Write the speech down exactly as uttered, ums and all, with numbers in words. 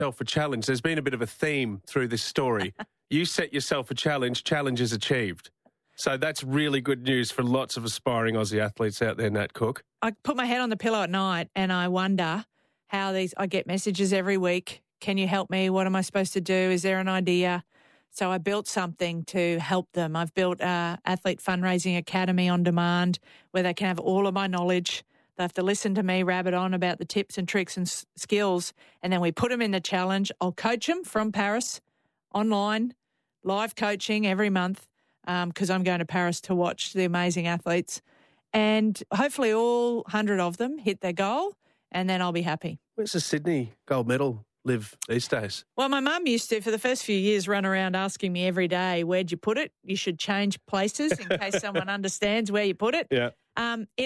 yourself a challenge. There's been a bit of a theme through this story. You set yourself a challenge, challenge is achieved. So that's really good news for lots of aspiring Aussie athletes out there, Nat Cook. I put my head on the pillow at night and I wonder how these, I get messages every week. Can you help me? What am I supposed to do? Is there an idea? So I built something to help them. I've built a Athlete Fundraising Academy on demand where they can have all of my knowledge. They have to listen to me rabbit on about the tips and tricks and s- skills, and then we put them in the challenge. I'll coach them from Paris, online, live coaching every month, because um, I'm going to Paris to watch the amazing athletes. And hopefully all one hundred of them hit their goal, and then I'll be happy. Where's the Sydney gold medal live these days? Well, my mum used to, for the first few years, run around asking me every day, where'd you put it? You should change places in case someone understands where you put it. Yeah. Um,